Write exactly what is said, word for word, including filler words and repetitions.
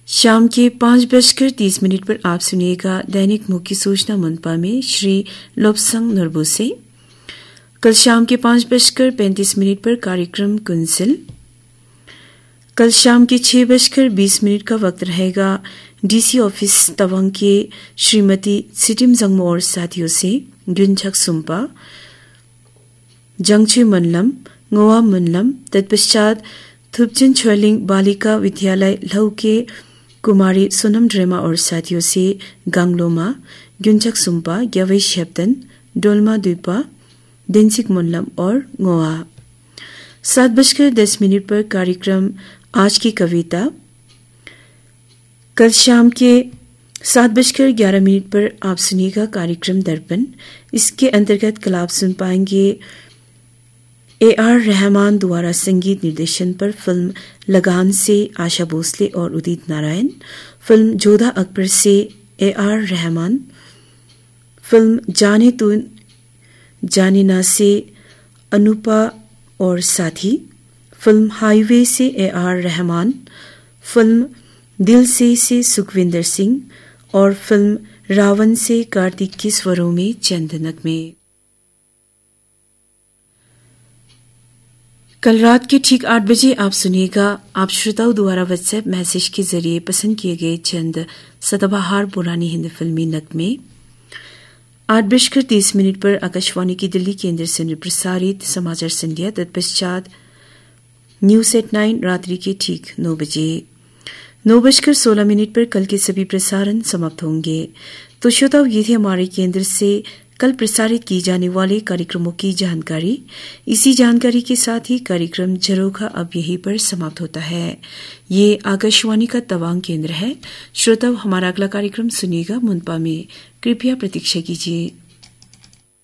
शाम के पांच बजकर तीस मिनट पर आप सुनिएगा दैनिक मुख्य सूचना मुनपा में श्री लोपसंग नरबू से। कल शाम के पांच बजकर पैंतीस मिनट पर कार्यक्रम कुंसिल। कल शाम के छह बजकर बीस मिनट का वक्त रहेगा डीसी ऑफिस तवांग के श्रीमती सिटिम जंगमो और साथियों से गुंछक सुम्पा जंगचे मनलम गोवा मनलम। तत्पश्चात थुपचिन छ्वलिंग बालिका विद्यालय लहू के कुमारी सोनम ड्रेमा और साथियों से गांगलोमा गुंचक सुम्पा ग्यावई शेप्तन डोलमा द्वीपा दिनसिक मुल्लम और गोवा। सात बजकर दस मिनट पर कार्यक्रम आज की कविता। कल शाम के सात बजकर ग्यारह मिनट पर आप सुनिएगा कार्यक्रम दर्पण। इसके अंतर्गत कल आप सुन पाएंगे ए आर रहमान द्वारा संगीत निर्देशन पर फिल्म लगान से आशा भोसले और उदित नारायण, फिल्म जोधा अकबर से ए आर रहमान, फिल्म जाने तू जाने ना से अनुपा और साथी, फिल्म हाईवे से ए आर रहमान, फिल्म दिल से से सुखविंदर सिंह और फिल्म रावण से कार्तिक के स्वरों में चंद नगमे। कल रात के ठीक आठ बजे आप सुनिएगा आप श्रोताओं द्वारा व्हाट्सएप मैसेज के जरिए पसंद किए गए चंद सदाबहार पुरानी हिंदी फिल्मी नगमे। आठ बजकर तीस मिनट पर आकाशवाणी की दिल्ली केंद्र से प्रसारित समाचार संध्या। तत्पश्चात न्यूज एट नाइन रात्रि के ठीक नौ बजे। नौ बजकर सोलह मिनट पर कल के सभी प्रसारण समाप्त होंगे। तो श्रोताओं ये थे हमारे केंद्र से कल प्रसारित की जाने वाले कार्यक्रमों की जानकारी। इसी जानकारी के साथ ही कार्यक्रम झरोखा अब यहीं पर समाप्त होता है। ये आकाशवाणी का तवांग केंद्र है। श्रोताओं हमारा अगला कार्यक्रम सुनिएगा मुनपा में। कृपया प्रतीक्षा कीजिए।